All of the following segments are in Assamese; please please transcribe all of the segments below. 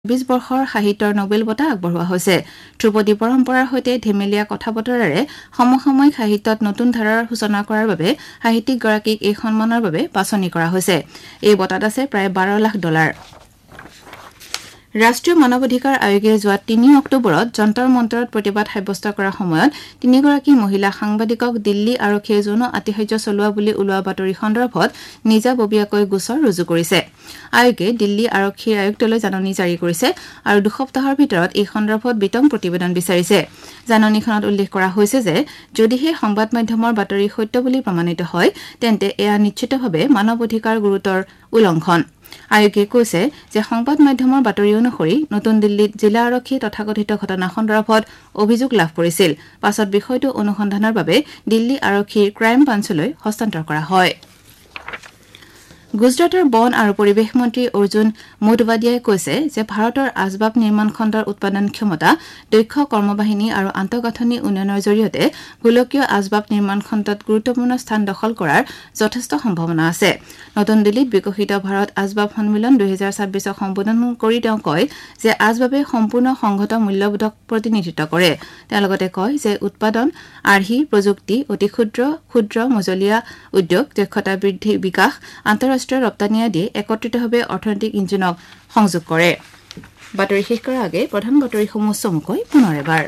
20 বৰ্ষৰ সাহিত্যৰ নোবেল বঁটা আগবঢ়োৱা হৈছে। ধ্ৰুপদী পৰম্পৰাৰ সৈতে ধেমেলীয়া কথা বতৰাৰে সমসাময়িক সাহিত্যত নতুন ধাৰাৰ সূচনা কৰাৰ বাবে সাহিত্যিকগৰাকীক এই সন্মানৰ বাবে বাছনি কৰা হৈছে। এই বঁটাত আছে প্ৰায় $12 লাখ। ৰাষ্ট্ৰীয় মানৱ অধিকাৰ আয়োগে যোৱা 3 অক্টোবৰত যন্তৰ মন্তৰত প্ৰতিবাদ সাব্যস্ত কৰাৰ সময়ত 3গৰাকী মহিলা সাংবাদিকক দিল্লী আৰক্ষীয়ে যৌন আতিশয্য চলোৱা বুলি ওলোৱা বাতৰি সন্দৰ্ভত নিজাববীয়াকৈ গোচৰ ৰুজু কৰিছে। আয়োগে দিল্লী আৰক্ষীৰ আয়ুক্তলৈ জাননী জাৰি কৰিছে আৰু 2 সপ্তাহৰ ভিতৰত এই সন্দৰ্ভত বিতং প্ৰতিবেদন বিচাৰিছে। জাননীখনত উল্লেখ কৰা হৈছে যে যদিহে সংবাদ মাধ্যমৰ বাতৰি সত্য বুলি প্ৰমাণিত হয় তেন্তে এয়া নিশ্চিতভাৱে মানৱ অধিকাৰ গুৰুতৰ উলংঘন। আয়োগে কৈছে যে সংবাদ মাধ্যমৰ বাতৰি অনুসৰি নতুন দিল্লীত জিলা আৰক্ষী তথাকথিত ঘটনা সন্দৰ্ভত অভিযোগ লাভ কৰিছিল। পাছত বিষয়টো অনুসন্ধানৰ বাবে দিল্লী আৰক্ষীৰ ক্ৰাইম ব্ৰাঞ্চলৈ হস্তান্তৰ কৰা হয়। গুজৰাটৰ বন আৰু পৰিৱেশ মন্ত্ৰী অৰ্জুন মোঢৱাডিয়াই কৈছে যে ভাৰতৰ আচবাব নিৰ্মাণ খণ্ডৰ উৎপাদন ক্ষমতা, দক্ষ কৰ্মবাহিনী আৰু আন্তঃগাঁথনি উন্নয়নৰ জৰিয়তে গোলকীয় আচবাব নিৰ্মাণ খণ্ডত গুৰুত্বপূৰ্ণ স্থান দখল কৰাৰ যথেষ্ট সম্ভাৱনা আছে। নতুন দিল্লীত বিকশিত ভাৰত আচবাব সন্মিলন 2026ক সম্বোধন কৰি তেওঁ কয় যে আচবাবে সম্পূৰ্ণ সংহত মূল্যবোধক প্ৰতিনিধিত্ব কৰে। তেওঁ লগতে কয় যে উৎপাদন, আৰ্হি, প্ৰযুক্তি, অতি ক্ষুদ্ৰ মজলীয়া উদ্যোগ, দক্ষতা বৃদ্ধি বিকাশ, আন্তঃৰাষ্ট্ৰীয় ৰপ্তানি আদি একত্ৰিতভাৱে অৰ্থনৈতিক ইঞ্জিনক সংযোগ কৰে। বাতৰি শেষ কৰাৰ আগে প্ৰধান বাতৰিসমূহ চমুকৈ পুনৰ এবাৰ।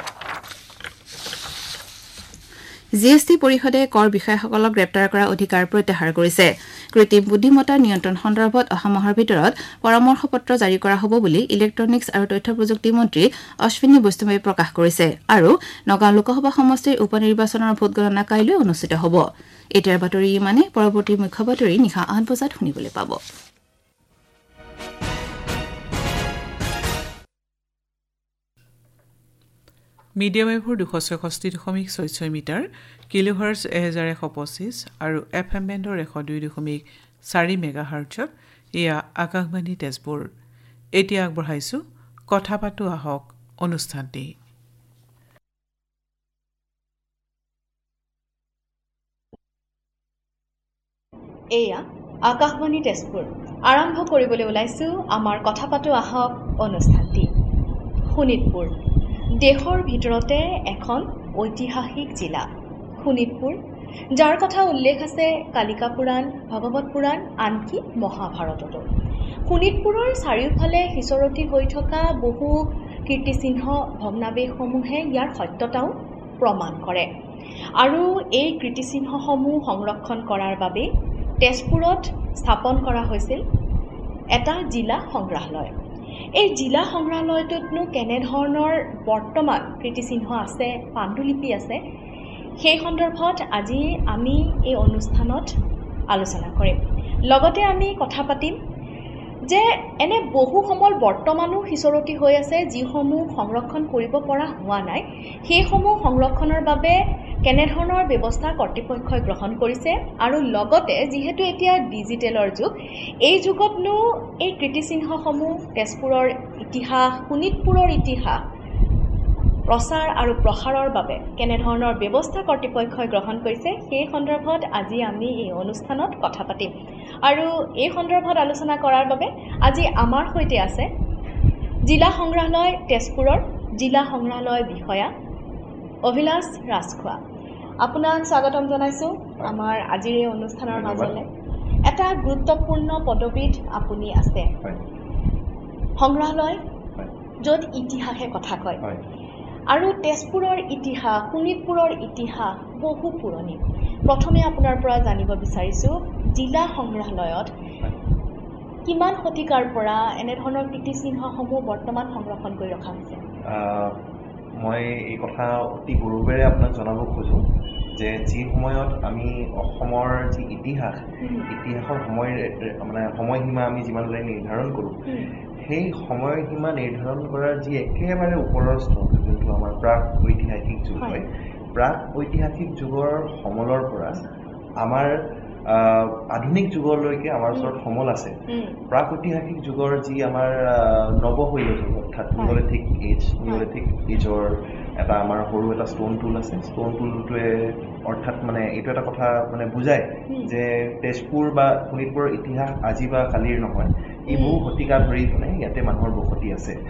GST পৰিষদে কৰ বিষয়াসকলক গ্ৰেপ্তাৰ কৰাৰ অধিকাৰ প্ৰত্যাহাৰ কৰিছে। কৃত্ৰিম বুদ্ধিমত্তাৰ নিয়ন্ত্ৰণ সন্দৰ্ভত অহা মাহৰ ভিতৰত পৰামৰ্শ পত্ৰ জাৰি কৰা হ'ব বুলি ইলেক্ট্ৰনিক্স আৰু তথ্য প্ৰযুক্তি মন্ত্ৰী অশ্বিনী বৈষ্ণৱে প্ৰকাশ কৰিছে। আৰু নগাঁও লোকসভা সমষ্টিৰ উপ নিৰ্বাচনৰ ভোটগণনা কাইলৈ অনুষ্ঠিত হ'ব। এতিয়াৰ বাতৰি ইমানে। পৰৱৰ্তী মুখ্য বাতৰি নিশা 8 বজাত শুনিবলৈ পাব। মিডিয়াম ৱেভৰ 266.66 মিটাৰ, কিলোহাৰ্জ 1125 আৰু FM বেণ্ডৰ 102.4 মেগাহাৰ্টছত এয়া আকাশবাণী তেজপুৰ। এতিয়া আগবঢ়াইছো কথা পাতো আহক অনুষ্ঠানটি। এয়া আকাশবাণী তেজপুৰ। আৰম্ভ কৰিবলৈ ওলাইছো আমাৰ কথা পাতো আহক অনুষ্ঠানটি। শোণিতপুৰ দেশৰ ভিতৰতে এখন ঐতিহাসিক জিলা শোণিতপুৰ, যাৰ কথা উল্লেখ আছে কালিকা পুৰাণ, ভাগৱত পুৰাণ, আনকি মহাভাৰততো। শোণিতপুৰৰ চাৰিওফালে সিঁচৰতি হৈ থকা বহু কীৰ্তিচিহ্ন ভগ্নাৱশেষসমূহে ইয়াৰ সত্যতাও প্ৰমাণ কৰে। আৰু এই কীৰ্তিচিহ্নসমূহ সংৰক্ষণ কৰাৰ বাবে তেজপুৰত স্থাপন কৰা হৈছিল এটা জিলা সংগ্ৰহালয়। এই জিলা সংগ্ৰহালয়টোতনো কেনেধৰণৰ বৰ্তমান কীৰ্তিচিহ্ন আছে, পাণ্ডুলিপি আছে, সেই সন্দৰ্ভত আজি আমি এই অনুষ্ঠানত আলোচনা কৰিম। লগতে আমি কথা পাতিম যে এনে বহু সমল বৰ্তমানো সিঁচৰতি হৈ আছে যিসমূহ সংৰক্ষণ কৰিব পৰা হোৱা নাই। সেইসমূহ সংৰক্ষণৰ বাবে কেনেধৰণৰ ব্যৱস্থা কৰ্তৃপক্ষই গ্ৰহণ কৰিছে আৰু লগতে যিহেতু এতিয়া ডিজিটেলৰ যুগ, এই যুগতনো এই কীৰ্তিচিহ্নসমূহ, তেজপুৰৰ ইতিহাস, শোণিতপুৰৰ ইতিহাস প্ৰচাৰ আৰু প্ৰসাৰৰ বাবে কেনেধৰণৰ ব্যৱস্থা কৰ্তৃপক্ষই গ্ৰহণ কৰিছে সেই সন্দৰ্ভত আজি আমি এই অনুষ্ঠানত কথা পাতিম। আৰু এই সন্দৰ্ভত আলোচনা কৰাৰ বাবে আজি আমাৰ সৈতে আছে জিলা সংগ্ৰহালয় তেজপুৰৰ জিলা সংগ্ৰহালয় বিষয়া অভিলাষ ৰাজখোৱা। আপোনাক স্বাগতম জনাইছোঁ আমাৰ আজিৰ এই অনুষ্ঠানৰ মাজলৈ। এটা গুৰুত্বপূৰ্ণ পদবীত আপুনি আছে, সংগ্ৰহালয়, য'ত ইতিহাসে কথা কয়। আৰু তেজপুৰৰ ইতিহাস, শোণিতপুৰৰ ইতিহাস বহু পুৰণি। প্ৰথমে আপোনাৰ পৰা জানিব বিচাৰিছোঁ, জিলা সংগ্ৰহালয়ত কিমান শতিকাৰ পৰা এনেধৰণৰ কীৰ্তিচিহ্নসমূহ বৰ্তমান সংৰক্ষণ কৰি ৰখা হৈছে? মই এই কথা অতি গৌৰৱেৰে আপোনাক জনাব খোজোঁ যে যি সময়ত আমি অসমৰ যি ইতিহাসৰ সময়সীমা আমি যিমানলৈ নিৰ্ধাৰণ কৰোঁ, সেই সময়সীমা নিৰ্ধাৰণ কৰাৰ যি একেবাৰে ওপৰৰ স্তৰ, যোনটো আমাৰ প্ৰাক ঐতিহাসিক যুগ হয়, প্ৰাক ঐতিহাসিক যুগৰ সমলৰ পৰা আমাৰ আধুনিক যুগলৈকে আমাৰ ওচৰত সমল আছে। প্ৰাক ঐতিহাসিক যুগৰ যি আমাৰ নৱশৈলী, অৰ্থাৎ নিঅলিথিক এজৰ এটা আমাৰ সৰু এটা ষ্ট'ন টুল আছে। ষ্ট'ন টুলটোৱে অৰ্থাৎ এইটো এটা কথা বুজায় যে তেজপুৰ বা শোণিতপুৰৰ ইতিহাস আজি বা কালিৰ নহয়, ই বহু শতিকা ধৰি ইয়াতে মানুহৰ বসতি আছে।